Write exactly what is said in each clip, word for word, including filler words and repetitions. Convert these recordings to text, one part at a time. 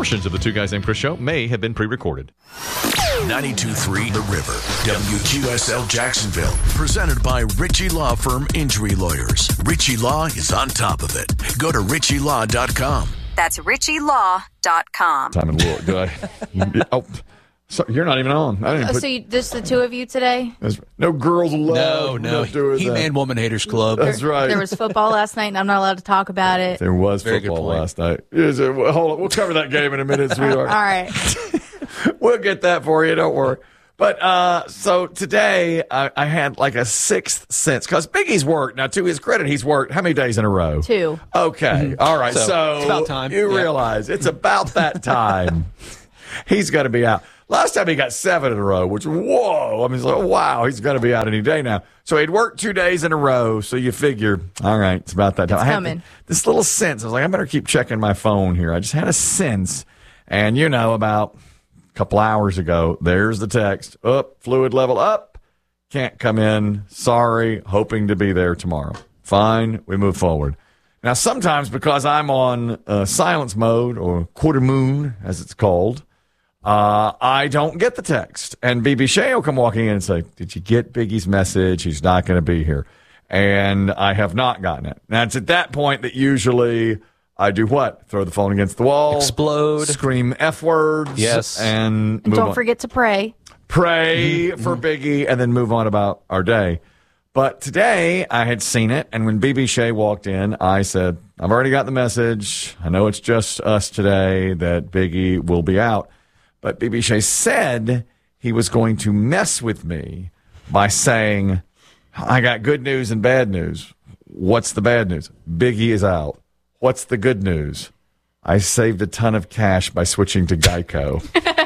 Portions of the Two Guys Named Chris show may have been pre-recorded. ninety-two point three The River, W Q S L Jacksonville. Presented by Ritchie Law Firm Injury Lawyers. Ritchie Law is on top of it. Go to ritchie law dot com. That's ritchie law dot com. Time and look. Do I? Oh, so you're not even on. I didn't Oh, put, so you, just the two of you today? no girls allowed. No, no. We're not doing that. He-Man Woman Haters Club. That's right. There was football last night, and I'm not allowed to talk about it. There was Very good football point. last night. Is it- well, hold on. We'll cover that game in a minute, sweetheart. All right. We'll get that for you. Don't worry. But uh, so today I, I had like a sixth sense because Biggie's worked. Now, to his credit, he's worked how many days in a row? Two. Okay. All right. So, So, it's about time. You Yeah. realize it's about that time. He's got to be out. Last time he got seven in a row, which, whoa. I mean, it's like, wow, he's got to be out any day now. So he'd worked two days in a row. So you figure, all right, it's about that time. It's I had coming. th- this little sense. I was like, I better keep checking my phone here. I just had a sense. And, you know, about a couple hours ago, there's the text. Up, fluid level up. Can't come in. Sorry. Hoping to be there tomorrow. Fine. We move forward. Now, sometimes because I'm on uh, silence mode or quarter moon, as it's called, uh, I don't get the text. And B B Shea will come walking in and say, did you get Biggie's message? He's not going to be here. And I have not gotten it. Now, it's at that point that usually I do what? Throw the phone against the wall. Explode. Scream F words. Yes. And And move don't on. forget to pray. Pray for Biggie and then move on about our day. But today I had seen it, and when B B Shea walked in, I said, I've already got the message. I know it's just us today that Biggie will be out. But B B Shea said he was going to mess with me by saying, I got good news and bad news. What's the bad news? Biggie is out. What's the good news? I saved a ton of cash by switching to Geico.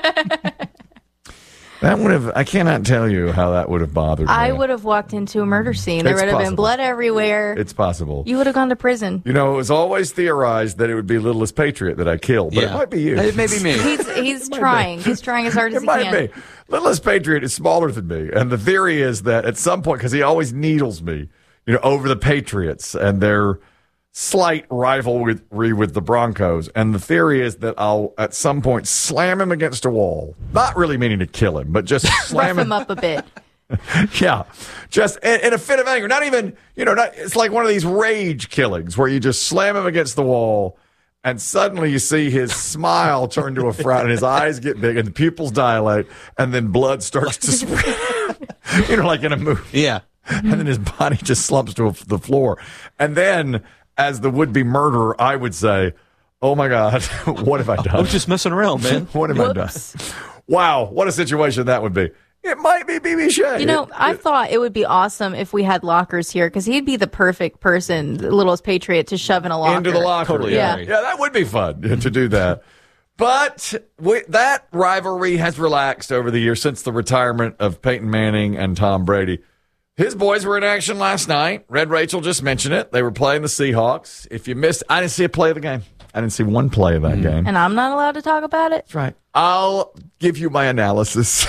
That would have, I cannot tell you how that would have bothered me. I would have walked into a murder scene. There It's would have been possible. blood everywhere. It's possible. You would have gone to prison. You know, it was always theorized that it would be Littlest Patriot that I killed, but it might be you. It may be me. He's he's trying. He's trying as hard as It he might can. be. Littlest Patriot is smaller than me, and the theory is that at some point, because he always needles me, you know, over the Patriots and their slight rivalry with the Broncos, and the theory is that I'll at some point slam him against a wall, not really meaning to kill him, but just slam Rough him up a bit. Yeah, just in, in a fit of anger. Not even, you know, not, it's like one of these rage killings where you just slam him against the wall, and suddenly you see his smile turn to a frown, and his eyes get big, and the pupils dilate, and then blood starts to spread. You know, like in a movie. Yeah. And then his body just slumps to the floor, and then, as the would-be murderer, I would say, "Oh my God, what have I done? I'm just messing around, man. What have Whoops. I done? Wow, what a situation that would be." It might be B B Shea. You know, It- I it- thought it would be awesome if we had lockers here because he'd be the perfect person, the littlest patriot, to shove in a locker. into the locker. Totally yeah. agree. yeah, that would be fun to do that. But we, that rivalry has relaxed over the years since the retirement of Peyton Manning and Tom Brady. His boys were in action last night. Red Rachel just mentioned it. They were playing the Seahawks. If you missed, I didn't see a play of the game. I didn't see one play of that game. And I'm not allowed to talk about it? That's right. I'll give you my analysis.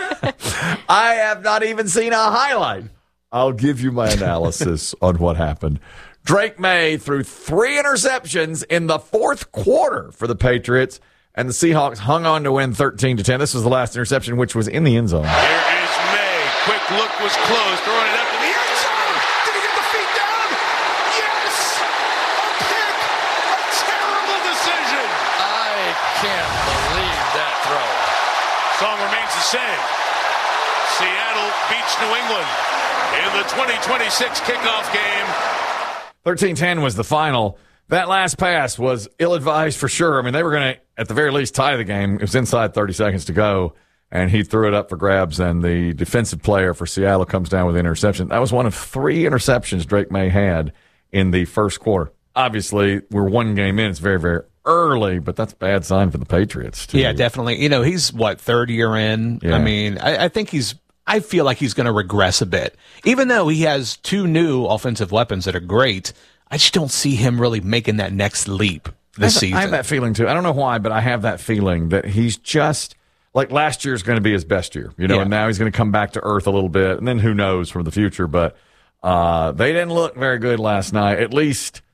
I have not even seen a highlight. I'll give you my analysis on what happened. Drake May threw three interceptions in the fourth quarter for the Patriots, and the Seahawks hung on to win thirteen to ten. This was the last interception, which was in the end zone. There is May. Quick look was closed. Throwing it up to the end zone. Did he get the feet down? Yes! A pick! A terrible decision. I can't believe that throw. Song remains the same. Seattle beats New England in the twenty twenty-six kickoff game. thirteen ten was the final. That last pass was ill-advised for sure. I mean, they were going to, at the very least, tie the game. It was inside thirty seconds to go, and he threw it up for grabs, and the defensive player for Seattle comes down with an interception. That was one of three interceptions Drake May had in the first quarter. Obviously, we're one game in. It's very, very early, but that's a bad sign for the Patriots, too. Yeah, definitely. You know, he's, what, third year in? Yeah. I mean, I, I think he's, I feel like he's going to regress a bit. Even though he has two new offensive weapons that are great, I just don't see him really making that next leap this I have, season. I have that feeling, too. I don't know why, but I have that feeling that he's just, like last year's going to be his best year, you know, Yeah. and now he's going to come back to earth a little bit, and then who knows for the future, but uh, they didn't look very good last night, at least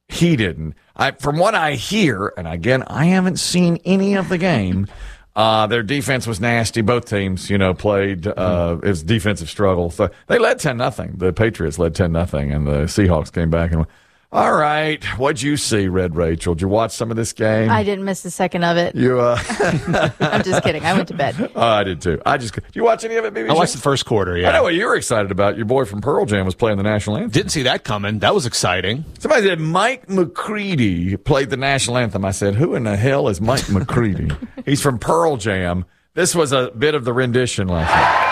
he didn't. I, from what I hear, and again, I haven't seen any of the game. Uh, their defense was nasty. Both teams, you know, played. Uh, it was defensive struggle. So they led ten nothing. The Patriots led ten nothing, and the Seahawks came back and went, all right, what'd you see, Red Rachel? Did you watch some of this game? I didn't miss a second of it. You, uh, I'm just kidding. I went to bed. Oh, I did too. I just. Did you watch any of it, B B? I watched the first quarter, yeah. I know what you were excited about. Your boy from Pearl Jam was playing the national anthem. Didn't see that coming. That was exciting. Somebody said Mike McCready played the national anthem. I said, who in the hell is Mike McCready? He's from Pearl Jam. This was a bit of the rendition last night.